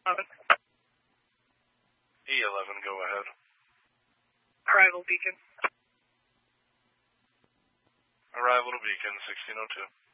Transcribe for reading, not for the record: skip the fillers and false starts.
11. E11, go ahead. Arrival beacon. Arrival to beacon, 1602.